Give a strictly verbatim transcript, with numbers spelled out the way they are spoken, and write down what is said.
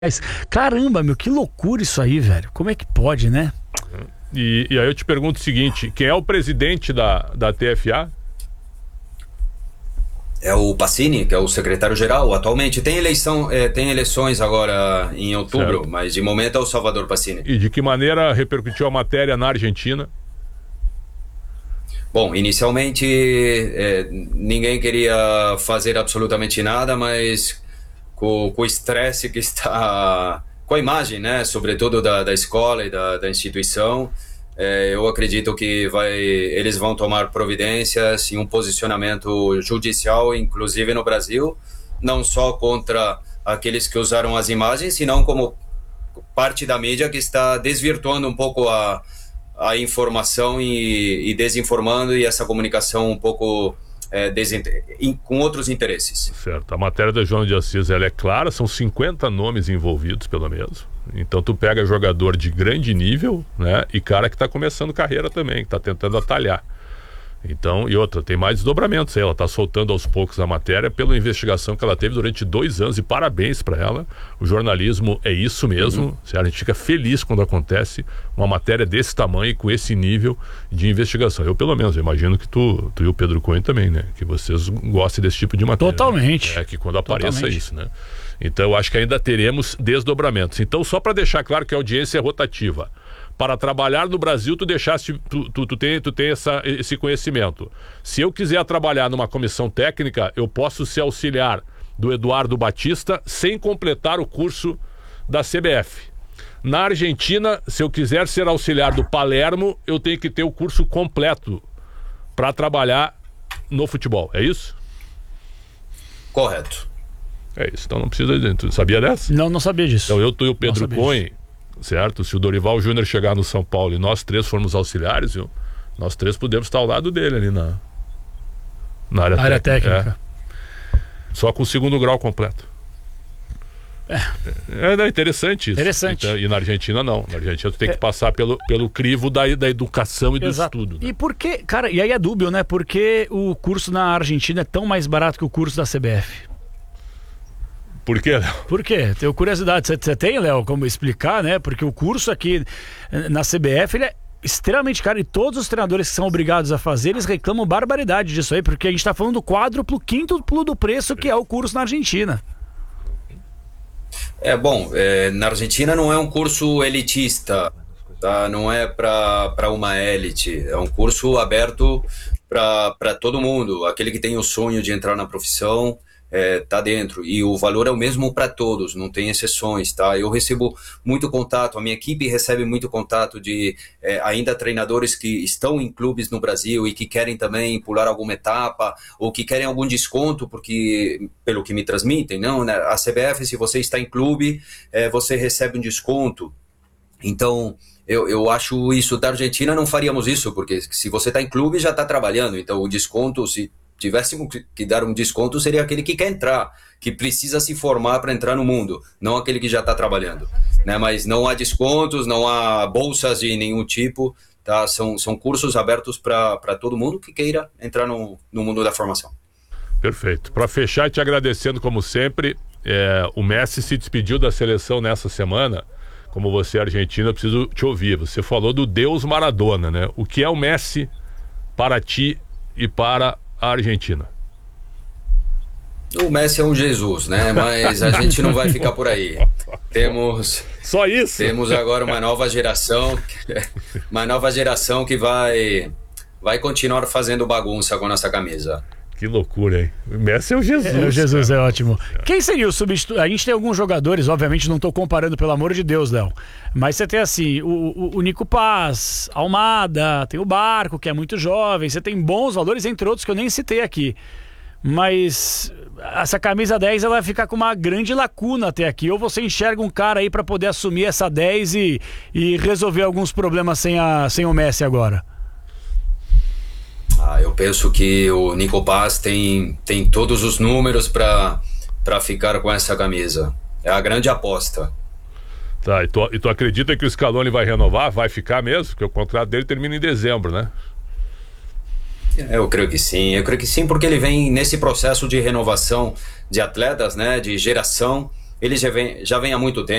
Caramba, meu, que loucura isso aí, velho. Como é que pode, né? E, e aí eu te pergunto o seguinte, quem é o presidente da, da T F A? É o Pacini, que é o secretário-geral atualmente. Tem eleição, é, tem eleições agora em outubro, certo. Mas de momento é o Salvador Pacini. E de que maneira repercutiu a matéria na Argentina? Bom, inicialmente é, ninguém queria fazer absolutamente nada, mas com, com o estresse que está, com a imagem, né, sobretudo da, da escola e da, da instituição, é, eu acredito que vai, eles vão tomar providências e um posicionamento judicial, inclusive no Brasil, não só contra aqueles que usaram as imagens, senão como parte da mídia que está desvirtuando um pouco a, a informação e, e desinformando, e essa comunicação um pouco é, desinter... com outros interesses. Certo, a matéria da Joana de Assis, ela é clara, são cinquenta nomes envolvidos pelo menos. Então tu pega jogador de grande nível, né, e cara que está começando carreira também, que está tentando atalhar. Então, e outra, tem mais desdobramentos aí, ela está soltando aos poucos a matéria pela investigação que ela teve durante dois anos, e parabéns para ela. O jornalismo é isso mesmo, uhum. A gente fica feliz quando acontece uma matéria desse tamanho e com esse nível de investigação. Eu, pelo menos, eu imagino que tu, tu e o Pedro Cunha também, né, que vocês gostem desse tipo de matéria. Totalmente. Né? É que quando apareça Totalmente. isso, né. Então eu acho que ainda teremos desdobramentos. Então, só para deixar claro que a audiência é rotativa. Para trabalhar no Brasil, tu deixaste, tu, tu, tu tem, tu tem essa, esse conhecimento. Se eu quiser trabalhar numa comissão técnica, eu posso ser auxiliar do Eduardo Batista sem completar o curso da C B F. Na Argentina, se eu quiser ser auxiliar do Palermo, eu tenho que ter o curso completo para trabalhar no futebol. É isso? Correto. É isso. Então não precisa... Tu sabia dessa? Não, não sabia disso. Então eu, tu e o Pedro Cunha, certo? Se o Dorival Júnior chegar no São Paulo e nós três formos auxiliares, viu? Nós três podemos estar ao lado dele ali na, na área, área técnica. técnica. É. Só com o segundo grau completo. É, é, é interessante isso. Interessante. Então, e na Argentina não. Na Argentina tu tem que é. passar pelo, pelo crivo da, da educação e do Exato. estudo. Né? E por que, cara, e aí é dúbio, né? Por que o curso na Argentina é tão mais barato que o curso da C B F? Por quê, Léo? Por quê? Tenho curiosidade. Você tem, Léo, como explicar, né? Porque o curso aqui na C B F, ele é extremamente caro, e todos os treinadores que são obrigados a fazer, eles reclamam barbaridade disso aí, porque a gente tá falando do quádruplo, quíntuplo do preço que é o curso na Argentina. É, bom, é, na Argentina não é um curso elitista, tá? Não é para uma élite, é um curso aberto para todo mundo. Aquele que tem o sonho de entrar na profissão, É, tá dentro, e o valor é o mesmo para todos, não tem exceções, tá? Eu recebo muito contato, a minha equipe recebe muito contato de é, ainda treinadores que estão em clubes no Brasil e que querem também pular alguma etapa, ou que querem algum desconto, porque, pelo que me transmitem, não, né? A C B F, se você está em clube, é, você recebe um desconto. Então, eu, eu acho isso, da Argentina não faríamos isso, porque se você está em clube, já está trabalhando, então o desconto, se tivéssemos que dar um desconto, seria aquele que quer entrar, que precisa se formar para entrar no mundo, não aquele que já está trabalhando, né? Mas não há descontos, não há bolsas de nenhum tipo, tá? São, são cursos abertos para todo mundo que queira entrar no, no mundo da formação. Perfeito. Para fechar, te agradecendo como sempre, é, o Messi se despediu da seleção nessa semana. Como você é argentino, eu preciso te ouvir. Você falou do Deus Maradona, né? O que é o Messi para ti e para a Argentina? O Messi é um Jesus, né? Mas a gente não vai ficar por aí. Temos... Só isso? Temos agora uma nova geração, uma nova geração que vai, vai continuar fazendo bagunça com nossa camisa. Que loucura, hein? O Messi é o Jesus. É, o Jesus cara. É ótimo. Quem seria o substituto? A gente tem alguns jogadores, obviamente não estou comparando, pelo amor de Deus, Léo. Mas você tem assim, o, o, o Nico Paz, Almada, tem o Barco, que é muito jovem. Você tem bons valores, entre outros que eu nem citei aqui. Mas essa camisa dez, ela vai ficar com uma grande lacuna até aqui. Ou você enxerga um cara aí para poder assumir essa dez e, e resolver alguns problemas sem, a, sem o Messi agora? Ah, eu penso que o Nico Paz tem, tem todos os números para ficar com essa camisa. É a grande aposta. Tá, e tu, e tu acredita que o Scaloni vai renovar? Vai ficar mesmo? Porque o contrato dele termina em dezembro, né? Eu creio que sim, eu creio que sim, porque ele vem nesse processo de renovação de atletas, né, de geração. ele já vem, já vem há muito tempo.